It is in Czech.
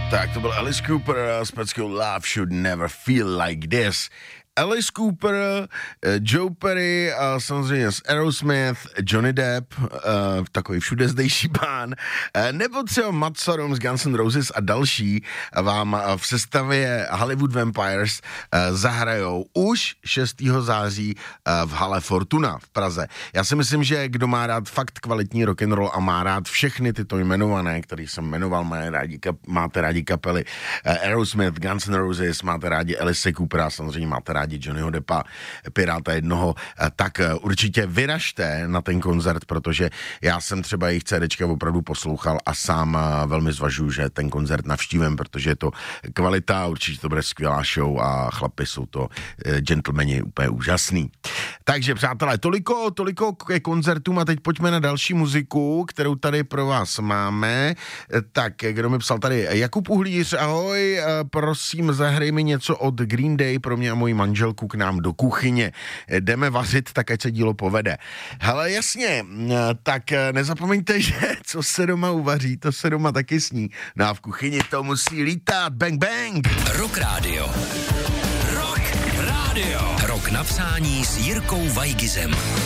Tak to byl Alice Cooper s peckou Love Should Never Feel Like This. Alice Cooper, Joe Perry a samozřejmě z Aerosmith, Johnny Depp, takový všude zdejší pán, nebo třeba Matt Sorum z Guns N' Roses a další vám v sestavě Hollywood Vampires zahrajou už 6. září v hale Fortuna v Praze. Já si myslím, že kdo má rád fakt kvalitní rock'n'roll a má rád všechny tyto jmenované, který jsem jmenoval, máte rádi kapely Aerosmith, Guns N' Roses, máte rádi Alice Coopera, samozřejmě máte rádi Johnnyho Deppa, Piráta jednoho, tak určitě vyražte na ten koncert, protože já jsem třeba jejich CDčka opravdu poslouchal a sám velmi zvažuji, že ten koncert navštívím, protože je to kvalita, určitě to bude skvělá show a chlapi jsou to gentlemani úplně úžasný. Takže přátelé, toliko ke koncertům a teď pojďme na další muziku, kterou tady pro vás máme. Tak, kdo mi psal tady? Jakub Uhlíř, ahoj, prosím, zahraj mi něco od Green Day pro mě a moji manželku k nám do kuchyně. Jdeme vařit, tak ať se dílo povede. Hele, jasně, tak nezapomeňte, že co se doma uvaří, to se doma taky sní. No a v kuchyni to musí lítat. Bang, bang! Rock Radio. Rock Radio. Rok na přání s Jirkou Vajgizem.